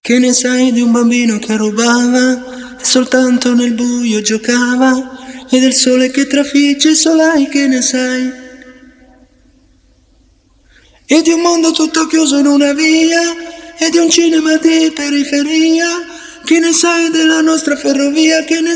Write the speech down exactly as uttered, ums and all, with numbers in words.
Che ne sai di un bambino che rubava e soltanto nel buio giocava, e del sole che trafigge il solai, che ne sai? E di un mondo tutto chiuso in una via, e di un cinema di periferia, che ne sai della nostra ferrovia, che ne